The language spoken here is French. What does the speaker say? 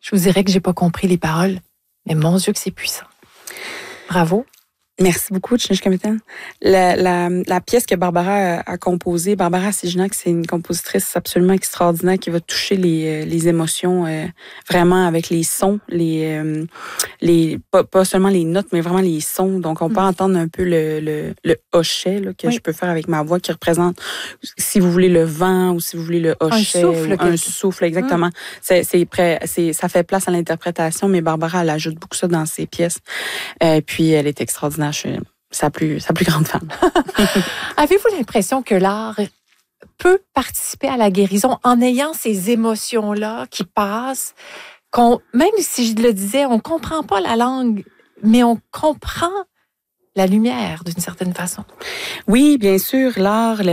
Je vous dirais que j'ai pas compris les paroles, mais mon Dieu que c'est puissant. Bravo. Merci beaucoup, Chinishka Mitten. La pièce que Barbara a composée, Barbara Siginac, c'est une compositrice absolument extraordinaire qui va toucher les émotions vraiment avec les sons, pas seulement les notes, mais vraiment les sons. Donc, on peut entendre un peu le hochet là, que je peux faire avec ma voix qui représente, si vous voulez, le vent ou si vous voulez le hochet. Un souffle, exactement. Ça fait place à l'interprétation, mais Barbara, elle ajoute beaucoup ça dans ses pièces. Puis, elle est extraordinaire. Je suis sa plus grande fan. Avez-vous l'impression que l'art peut participer à la guérison en ayant ces émotions-là qui passent, même si je le disais, on ne comprend pas la langue, mais on comprend la lumière d'une certaine façon? Oui, bien sûr, l'art,